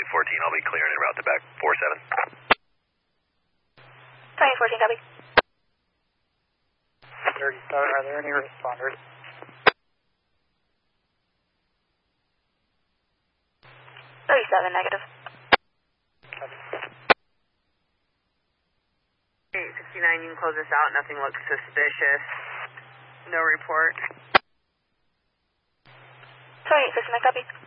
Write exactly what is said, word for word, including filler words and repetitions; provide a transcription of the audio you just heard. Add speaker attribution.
Speaker 1: fourteen, I'll be clearing en route to back four seven.
Speaker 2: twenty fourteen, copy.
Speaker 3: thirty-seven, are there any responders?
Speaker 2: thirty-seven, negative.
Speaker 4: eight sixty-nine, you can close this out. Nothing looks suspicious. No report.
Speaker 2: twenty-eight, sixty-nine, copy.